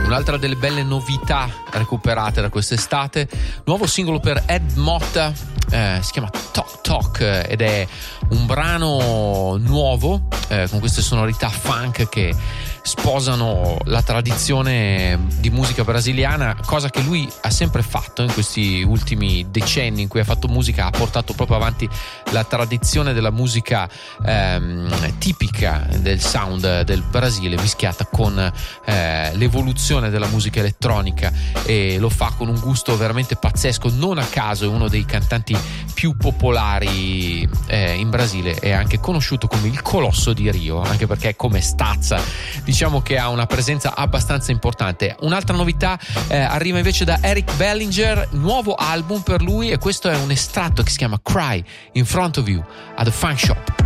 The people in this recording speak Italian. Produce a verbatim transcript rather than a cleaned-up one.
Un'altra delle belle novità recuperate da quest'estate, nuovo singolo per Ed Motta, eh, si chiama Talk Talk ed è un brano nuovo eh, con queste sonorità funk che sposano la tradizione di musica brasiliana, cosa che lui ha sempre fatto in questi ultimi decenni in cui ha fatto musica, ha portato proprio avanti la tradizione della musica ehm, tipica del sound del Brasile mischiata con eh, l'evoluzione della musica elettronica, e lo fa con un gusto veramente pazzesco. Non a caso è uno dei cantanti più popolari eh, in Brasile, è anche conosciuto come il Colosso di Rio, anche perché come stazza diciamo che ha una presenza abbastanza importante. Un'altra novità eh, arriva invece da Eric Bellinger, nuovo album per lui, e questo è un estratto che si chiama Cry in Front of You a The Funk Shop.